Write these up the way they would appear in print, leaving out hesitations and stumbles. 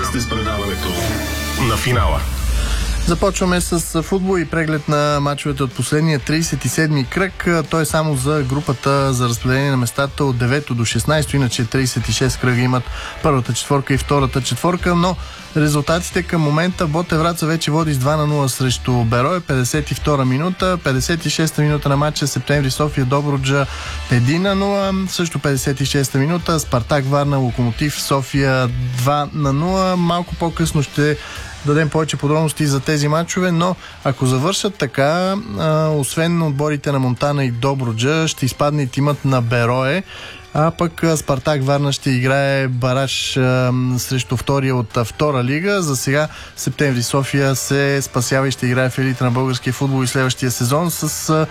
сте с предаването на финала. Започваме с футбол и преглед на мачовете от последния 37-ми кръг. Той е само за групата за разпределение на местата от 9 до 16, иначе 36 кръга имат първата четворка и втората четворка, но резултатите към момента: Ботев Враца вече води с 2-0 срещу Берое, 52-а минута, 56-та минута на матча Септември София Добруджа 1-0, също 56-та минута Спартак Варна Локомотив София 2-0. Малко по-късно ще дадем повече подробности за тези матчове, но ако завършат така, освен отборите на Монтана и Добруджа, ще изпадне и тимът на Берое, а пък Спартак Варна ще играе бараж срещу втория от втора лига. За сега Септември София се спасява и ще играе в елита на българския футбол и следващия сезон, с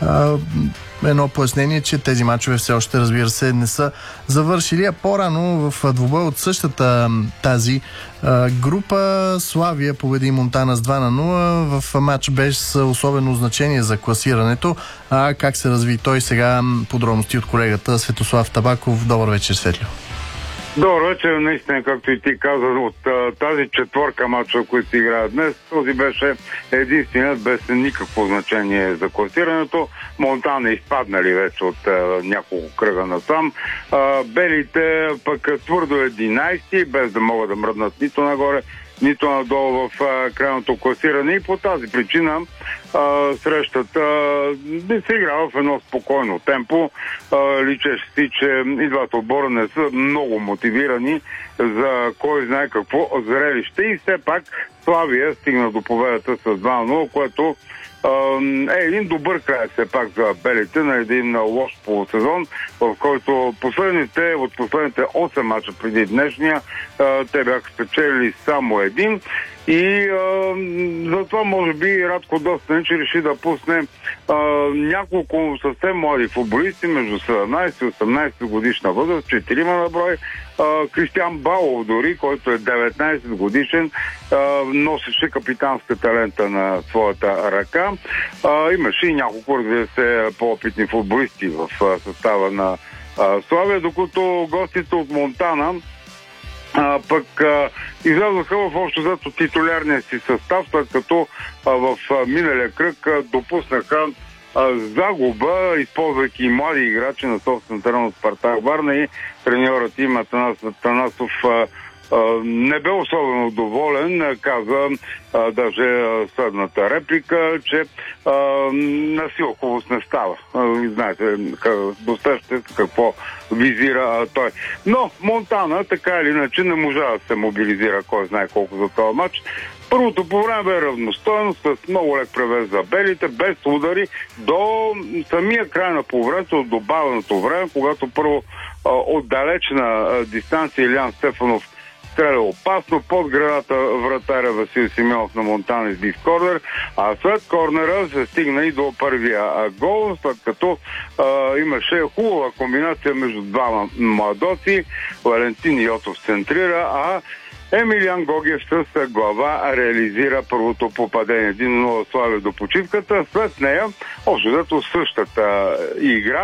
едно пояснение, че тези мачове все още, разбира се, не са завършили. А по-рано в двубой от същата тази група Славия победи Монтана с 2-0 в матч без особено значение за класирането. А как се разви той сега? Подробности от колегата Светослав Табаков. Добър вечер, Светлио. Добър вечер, наистина, както и ти каза, от тази четворка мача, които се играят днес, този беше единственият без никакво значение за класирането. Монтана изпаднали вече от няколко кръга насам. Белите пък твърдо 11, без да могат да мръднат нито нагоре, нито надолу в крайното класиране, и по тази причина срещата се играва в едно спокойно темпо. Личеше си, че и двата отбора не са много мотивирани за кой знае какво зрелище, и все пак Славия стигна до победата с 2-0, което е един добър край все пак за белите на един лош полусезон, в който от последните 8 мача преди днешния те бяха спечелили само един, и затова може би Радко Достенич реши да пусне няколко съвсем млади футболисти между 17 и 18 годишна възраст, 4 на брой. Кристиан Балов дори, който е 19 годишен, носеше капитанската лента на своята ръка. Имаше и няколко, разбира се, по-опитни футболисти в състава на Славия, докато гостите от Монтана пък излязоха в общо взето титулярния си състав, след като в миналия кръг допуснаха загуба, използвайки и млади играчи на собствен терен от Спартак Варна, и треньорът им Атанасов не бе особено доволен. Каза даже следната реплика, че насила хубост не става. Знаете, достатъчно какво визира той. Но Монтана, така или иначе, не можа да се мобилизира кой знае колко за този матч. Първото по време бе равностойно, с много лек превес за белите, без удари, до самия край на полувремето, от добавеното време, когато първо от далечна дистанция Илиян Стефанов стреля опасно под градата вратаря Васил Симеонов на Монтана изби в корнер, а след корнера се стигна и до първия гол, след като имаше хубава комбинация между двама младоци. Валентин Йотов центрира, а Емилиан Гогев с глава реализира първото попадение. 1-0 Славия до почивката. След нея, общо взето същата игра,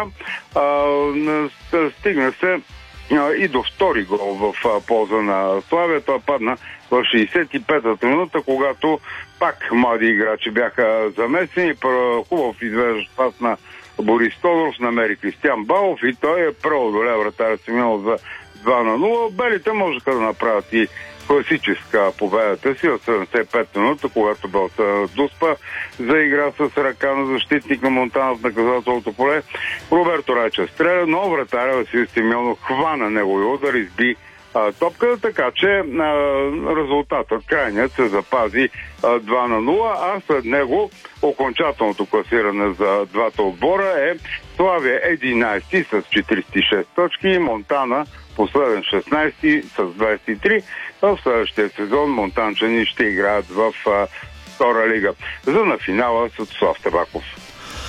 стигна се и до втори гол в полза на Славия. Той падна в 65-та минута, когато пак млади играчи бяха замесени. Хубав извеждащ пас на Борис Тодоров намери Кристиан Балов и той е преодоля вратаря Симеонов за 2-0. Белите можеха да направят и класическа победата си от 75 минута, когато Белта Дуспа заигра с ръка на защитник на Монтана в наказателното поле. Роберто Райча стреля, но вратаря Васил Симеонов хвана негови удар, изби топката, така че резултатът крайният се запази 2-0, а след него окончателното класиране за двата отбора е Славия 11 с 46 точки и Монтана последен 16 с 23. В следващия сезон монтанчани ще играят в втора лига. За на финала Светослав Табаков.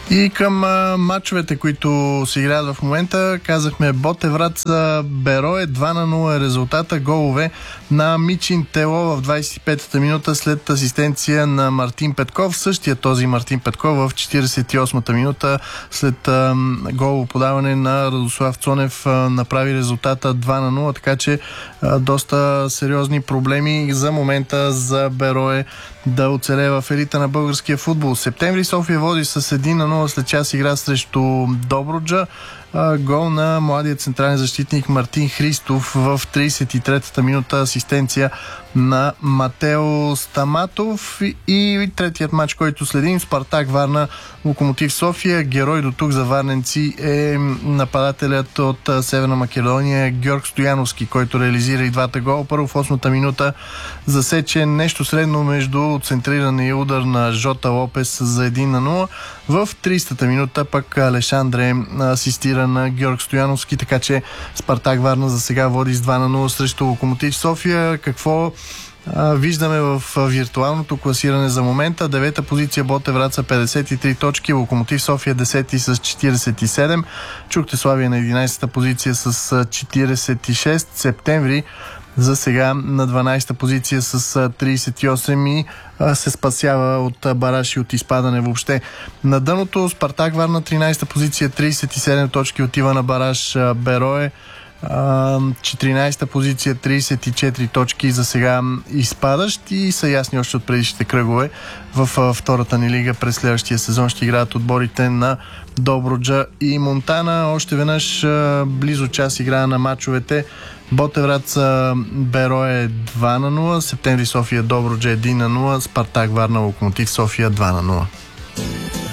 И към мачовете, които се играят в момента, казахме Ботевраца Берое 2-0 е резултата. Голове на Мичин Тело в 25-та минута след асистенция на Мартин Петков. Същия този Мартин Петков в 48-та минута след голово подаване на Радослав Цонев направи резултата 2-0, така че доста сериозни проблеми за момента за Берое да оцелее в елита на българския футбол. Септември София води с 1-0 след час игра срещу Добруджа. Гол на младия централен защитник Мартин Христов в 33-та минута, асистенция на Матео Стаматов. И третият матч, който следим, Спартак Варна Локомотив София. Герой до тук за варненци е нападателят от Северна Македония Георг Стояновски, който реализира и двата гола. Първо в 8-та минута засече нещо средно между центриране и удар на Жота Лопес за 1-0. В 30-та минута пък Алешандре асистира на Георг Стояновски, така че Спартак Варна за сега води с 2-0 срещу Локомотив София. Какво виждаме в виртуалното класиране за момента? 9-та позиция Ботевраца 53 точки, Локомотив София 10-ти с 47, Чухте Славия на 11-та позиция с 46, Септември за сега на 12-та позиция с 38 и се спасява от бараж и от изпадане въобще. На дъното Спартак Варна 13-та позиция 37 точки, отива на бараж Берое. 14-та позиция 34 точки за сега изпадащ и са ясни още от предишните кръгове. В втората ни лига през следващия сезон ще играят отборите на Добруджа и Монтана. Още веднъж близо час игра на мачовете. Ботевраца Берое 2-0, Септември София Добруджа 1-0, Спартак Варна Локомотив София 2-0.